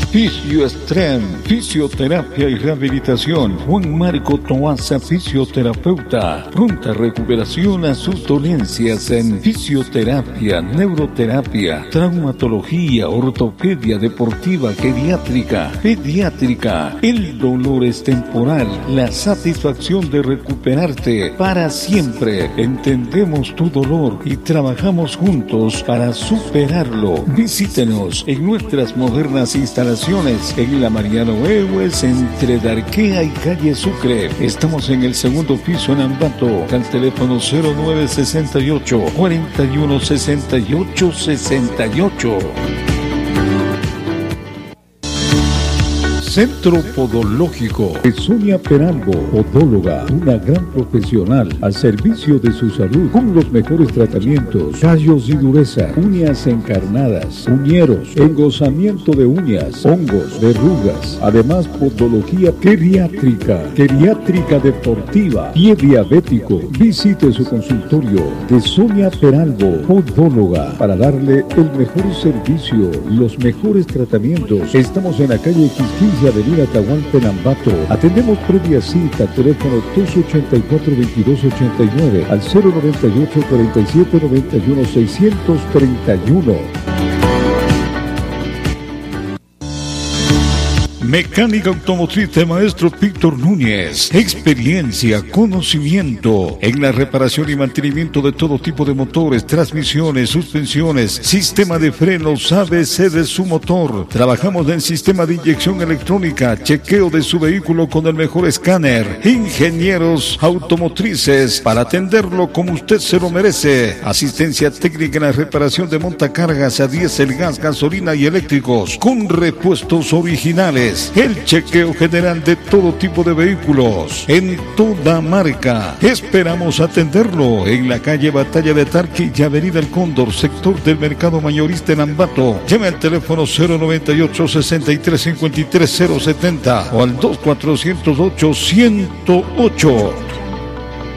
Fisioestrem, fisioterapia y rehabilitación. Juan Marco Toaza, fisioterapeuta. Pronta recuperación a sus dolencias en fisioterapia, neuroterapia, traumatología, ortopedia deportiva, geriátrica, pediátrica. El dolor es temporal, la satisfacción de recuperarte para siempre. Entendemos tu dolor y trabajamos juntos para superarlo. Visítenos en nuestras modernas instalaciones en la Mariano Ewes, entre Darquea y calle Sucre. Estamos en el segundo piso en Ambato, al teléfono 0968 41 68 68. Centro Podológico de Sonia Peralbo, podóloga, una gran profesional al servicio de su salud con los mejores tratamientos, callos y dureza, uñas encarnadas, uñeros, engrosamiento de uñas, hongos, verrugas, además podología geriátrica, geriátrica deportiva, pie diabético. Visite su consultorio de Sonia Peralbo, podóloga, para darle el mejor servicio, los mejores tratamientos. Estamos en la calle Quisquilla, avenida Atahualpa en Ambato. Atendemos previa cita al teléfono 284-2289 al 098-4791-631. Mecánica automotriz de maestro Víctor Núñez. Experiencia, conocimiento en la reparación y mantenimiento de todo tipo de motores, transmisiones, suspensiones, sistema de frenos, ABC de su motor. Trabajamos en sistema de inyección electrónica, chequeo de su vehículo con el mejor escáner. Ingenieros automotrices para atenderlo como usted se lo merece. Asistencia técnica en la reparación de montacargas a diésel, gas, gasolina y eléctricos con repuestos originales. El chequeo general de todo tipo de vehículos en toda marca. Esperamos atenderlo en la calle Batalla de Tarqui y avenida El Cóndor, sector del mercado mayorista en Ambato. Llame al teléfono 098-6353-070 o al 2408-108.